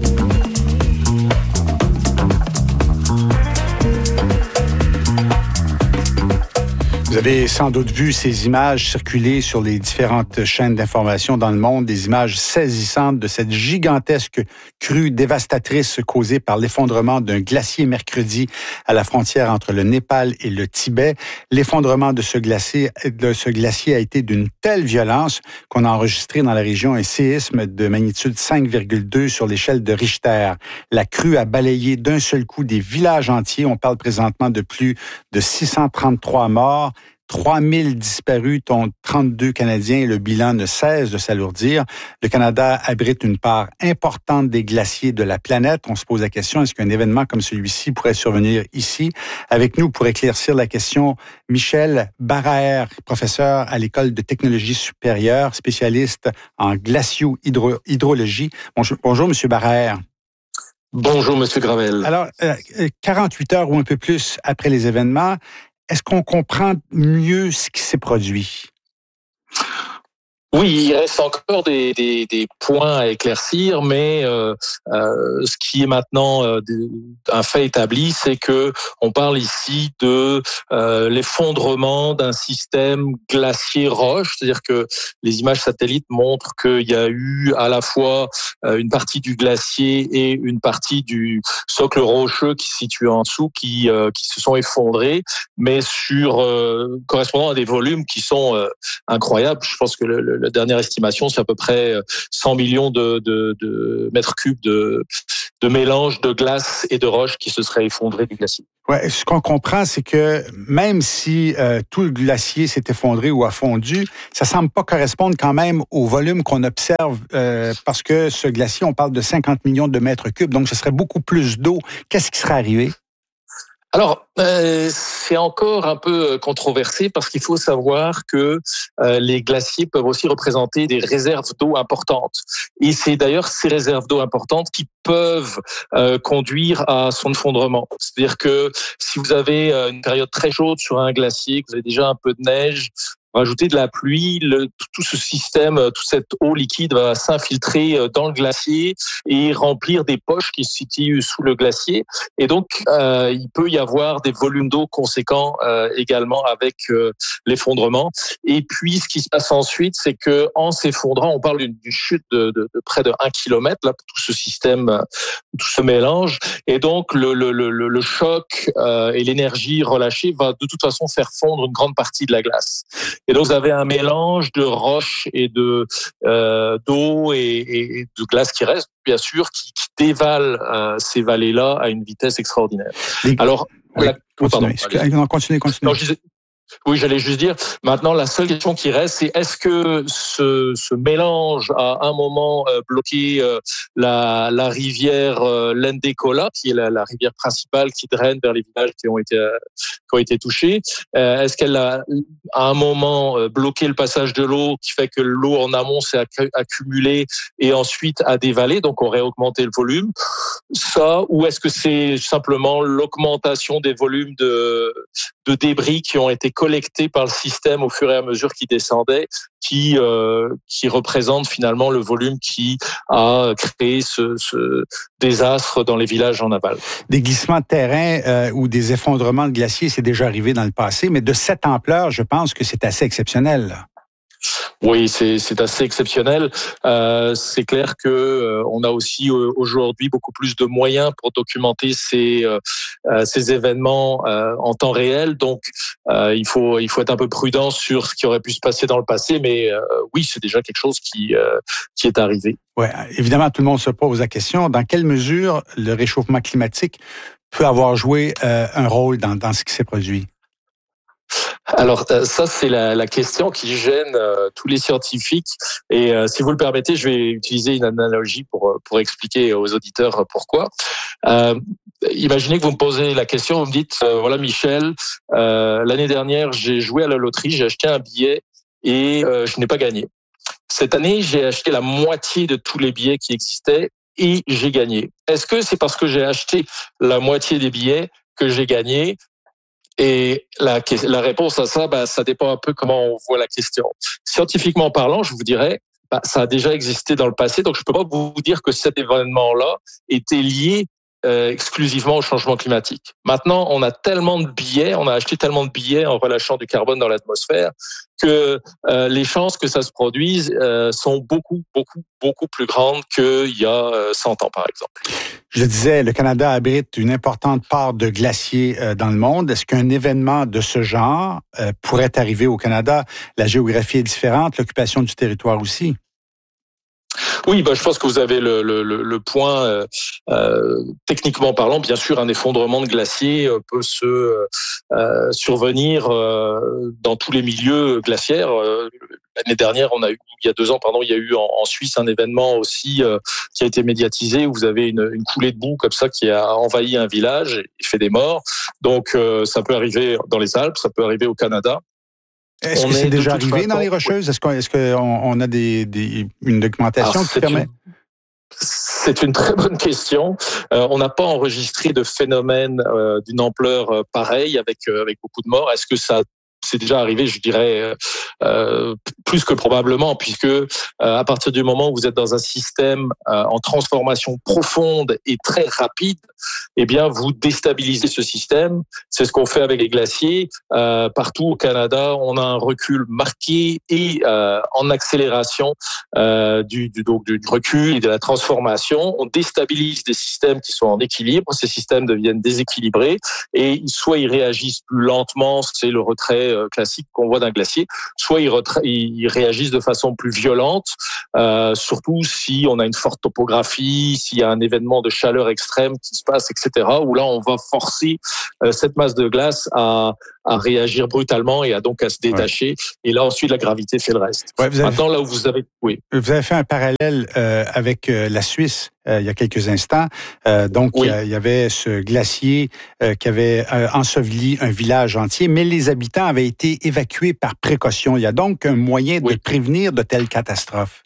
Vous avez sans doute vu ces images circuler sur les différentes chaînes d'information dans le monde, des images saisissantes de cette gigantesque crue dévastatrice causée par l'effondrement d'un glacier mercredi à la frontière entre le Népal et le Tibet. L'effondrement de ce glacier, de ce glacier a été d'une telle violence qu'on a enregistré dans la région un séisme de magnitude cinq virgule deux sur l'échelle de Richter. La crue a balayé d'un seul coup des villages entiers. On parle présentement de plus de six cent trente-trois morts. trois mille disparus, dont trente-deux Canadiens, et le bilan ne cesse de s'alourdir. Le Canada abrite une part importante des glaciers de la planète. On se pose la question, est-ce qu'un événement comme celui-ci pourrait survenir ici? Avec nous, pour éclaircir la question, Michel Baraher, professeur à l'École de technologie supérieure, spécialiste en glacio-hydrologie. Bonjour, bonjour, Monsieur Baraher. Bonjour, Monsieur Gravel. Alors, euh, quarante-huit heures ou un peu plus après les événements, est-ce qu'on comprend mieux ce qui s'est produit? Oui, il reste encore des, des, des points à éclaircir, mais euh, euh, ce qui est maintenant euh, un fait établi, c'est que on parle ici de euh, l'effondrement d'un système glacier-roche, c'est-à-dire que les images satellites montrent qu'il y a eu à la fois euh, une partie du glacier et une partie du socle rocheux qui se situe en dessous, qui euh, qui se sont effondrés, mais sur euh, correspondant à des volumes qui sont euh, incroyables. Je pense que le, le la dernière estimation, c'est à peu près cent millions de, de, de mètres cubes de, de mélange de glace et de roches qui se seraient effondrés du glacier. Ouais, ce qu'on comprend, c'est que même si euh, tout le glacier s'est effondré ou a fondu, ça semble pas correspondre quand même au volume qu'on observe, euh, parce que ce glacier, on parle de cinquante millions de mètres cubes, donc ce serait beaucoup plus d'eau. Qu'est-ce qui serait arrivé? Alors, euh, c'est encore un peu controversé parce qu'il faut savoir que euh, les glaciers peuvent aussi représenter des réserves d'eau importantes. Et c'est d'ailleurs ces réserves d'eau importantes qui peuvent euh, conduire à son effondrement. C'est-à-dire que si vous avez une période très chaude sur un glacier, que vous avez déjà un peu de neige, rajouter de la pluie, le, tout ce système, toute cette eau liquide va s'infiltrer dans le glacier et remplir des poches qui se situent sous le glacier. Et donc, euh, il peut y avoir des volumes d'eau conséquents euh, également avec euh, l'effondrement. Et puis, ce qui se passe ensuite, c'est que en s'effondrant, on parle d'une, d'une chute de, de, de près de un kilomètre, là, tout ce système, tout ce mélange. Et donc, le, le, le, le choc euh, et l'énergie relâchée va de toute façon faire fondre une grande partie de la glace. Et donc, vous avez un mélange de roches et de euh, d'eau et, et de glace qui reste, bien sûr, qui, qui dévale euh, ces vallées-là à une vitesse extraordinaire. Les... Alors, oui, la... continuez, oh, pardon, non, continuez, continuez. Non, je disais... Oui, j'allais juste dire, maintenant, la seule question qui reste, c'est est-ce que ce, ce mélange a un moment euh, bloqué euh, la, la rivière euh, Lendecola, qui est la, la rivière principale qui draine vers les villages qui ont été, euh, qui ont été touchés. Euh, est-ce qu'elle a à un moment euh, bloqué le passage de l'eau, qui fait que l'eau en amont s'est acc- accumulée et ensuite a dévalé, donc aurait augmenté le volume? Ça, ou est-ce que c'est simplement l'augmentation des volumes de, de débris qui ont été collectés par le système au fur et à mesure qu'il descendait, qui euh, qui représente finalement le volume qui a créé ce, ce désastre dans les villages en aval. Des glissements de terrain euh, ou des effondrements de glaciers, c'est déjà arrivé dans le passé, mais de cette ampleur, je pense que c'est assez exceptionnel, là. Oui, c'est, c'est assez exceptionnel. Euh, c'est clair que euh, on a aussi euh, aujourd'hui beaucoup plus de moyens pour documenter ces euh, ces événements euh, en temps réel. Donc, euh, il faut il faut être un peu prudent sur ce qui aurait pu se passer dans le passé. Mais euh, oui, c'est déjà quelque chose qui euh, qui est arrivé. Ouais, évidemment, tout le monde se pose la question, dans quelle mesure le réchauffement climatique peut avoir joué euh, un rôle dans dans ce qui s'est produit? Alors ça, c'est la, la question qui gêne euh, tous les scientifiques. Et euh, si vous le permettez, je vais utiliser une analogie pour pour expliquer aux auditeurs pourquoi. Euh, imaginez que vous me posez la question, vous me dites, euh, voilà Michel, euh, l'année dernière, j'ai joué à la loterie, j'ai acheté un billet et euh, je n'ai pas gagné. Cette année, j'ai acheté la moitié de tous les billets qui existaient et j'ai gagné. Est-ce que c'est parce que j'ai acheté la moitié des billets que j'ai gagné? Et la, la réponse à ça, bah, ça dépend un peu comment on voit la question. Scientifiquement parlant, je vous dirais, bah, ça a déjà existé dans le passé, donc je peux pas vous dire que cet événement-là était lié euh, exclusivement au changement climatique. Maintenant, on a tellement de billets, on a acheté tellement de billets en relâchant du carbone dans l'atmosphère que euh, les chances que ça se produise euh, sont beaucoup, beaucoup, beaucoup plus grandes qu'il y a euh, cent ans, par exemple. Je disais, le Canada abrite une importante part de glaciers euh, dans le monde. Est-ce qu'un événement de ce genre euh, pourrait arriver au Canada? La géographie est différente, l'occupation du territoire aussi. Oui, bah, je pense que vous avez le, le, le point. Euh, euh, techniquement parlant, bien sûr, un effondrement de glacier peut se euh, survenir euh, dans tous les milieux glaciaires. Euh, l'année dernière, on a eu, il y a deux ans, pardon, il y a eu en, en Suisse un événement aussi euh, qui a été médiatisé où vous avez une, une coulée de boue comme ça qui a envahi un village et fait des morts. Donc, euh, ça peut arriver dans les Alpes, ça peut arriver au Canada. Est-ce on que c'est déjà arrivé façon, dans les Rocheuses? Est-ce qu'on est-ce qu'on on a des, des, une documentation Alors, qui permet? Une, c'est une très bonne question. Euh, on n'a pas enregistré de phénomène euh, d'une ampleur euh, pareille avec, euh, avec beaucoup de morts. Est-ce que ça c'est déjà arrivé, je dirais, euh, plus que probablement, puisque euh, à partir du moment où vous êtes dans un système euh, en transformation profonde et très rapide, eh bien, vous déstabilisez ce système. C'est ce qu'on fait avec les glaciers. Euh, partout au Canada, on a un recul marqué et euh, en accélération euh, du, du, donc, du recul et de la transformation. On déstabilise des systèmes qui sont en équilibre. Ces systèmes deviennent déséquilibrés et soit ils réagissent plus lentement, c'est le retrait classique qu'on voit d'un glacier, soit ils, retra- ils réagissent de façon plus violente, euh, surtout si on a une forte topographie, s'il y a un événement de chaleur extrême qui se passe, et cetera, où là, on va forcer euh, cette masse de glace à, à réagir brutalement et à donc à se détacher. Ouais. Et là, ensuite, la gravité fait le reste. Ouais, vous avez Maintenant, fait... là où vous avez... Oui. Vous avez fait un parallèle euh, avec euh, la Suisse. Euh, il y a quelques instants. Euh, donc, oui. il y avait ce glacier euh, qui avait euh, enseveli un village entier, mais les habitants avaient été évacués par précaution. Il y a donc un moyen oui. de prévenir de telles catastrophes.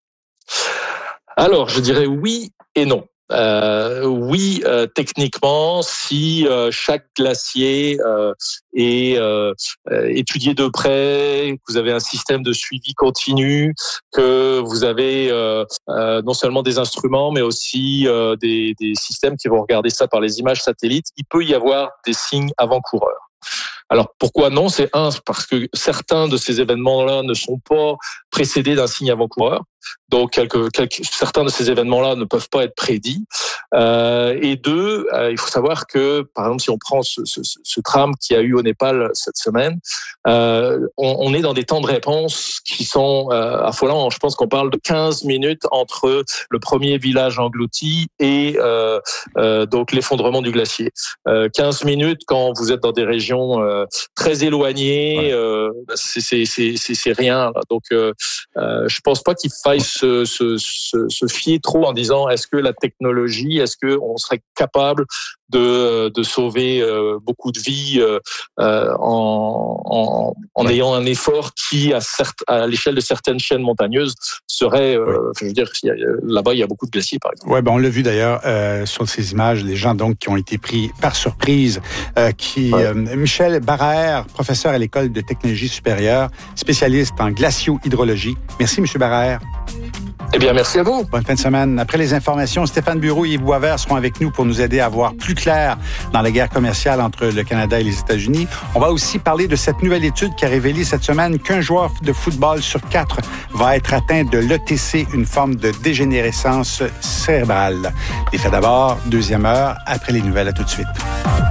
Alors, je dirais oui et non. Euh, oui, euh, techniquement, si euh, chaque glacier euh, est euh, étudié de près, que vous avez un système de suivi continu, que vous avez euh, euh, non seulement des instruments, mais aussi euh, des, des systèmes qui vont regarder ça par les images satellites, il peut y avoir des signes avant-coureurs. Alors pourquoi non? C'est un, parce que certains de ces événements-là ne sont pas précédés d'un signe avant-coureur. Donc quelques, quelques, certains de ces événements-là ne peuvent pas être prédits. Euh, et deux, euh, il faut savoir que, par exemple, si on prend ce, ce, ce tram qu'il y a eu au Népal cette semaine, euh, on, on est dans des temps de réponse qui sont euh, affolants. Je pense qu'on parle de quinze minutes entre le premier village englouti et euh, euh, donc l'effondrement du glacier. Euh, quinze minutes quand vous êtes dans des régions euh, très éloignées, euh, c'est, c'est, c'est, c'est, c'est rien. Là. Donc, euh, euh, je pense pas qu'il faille se, se, se, se fier trop en disant est-ce que la technologie, est-ce que on serait capable de, de sauver euh, beaucoup de vies euh, en, en, en ouais. ayant un effort qui, à, certes, à l'échelle de certaines chaînes montagneuses, serait, euh, ouais. je veux dire, là-bas, il y a beaucoup de glaciers, par exemple. Oui, ben on l'a vu d'ailleurs euh, sur ces images, les gens donc qui ont été pris par surprise, euh, qui ouais. euh, Michel Baraher, professeur à l'École de technologie supérieure, spécialiste en glacio-hydrologie. Merci, M. Baraher. Eh bien, merci à vous. Bonne fin de semaine. Après les informations, Stéphane Bureau et Yves Boisvert seront avec nous pour nous aider à voir plus clair dans la guerre commerciale entre le Canada et les États-Unis. On va aussi parler de cette nouvelle étude qui a révélé cette semaine qu'un joueur de football sur quatre va être atteint de l'E T C, une forme de dégénérescence cérébrale. Les faits d'abord, deuxième heure, après les nouvelles. À tout de suite.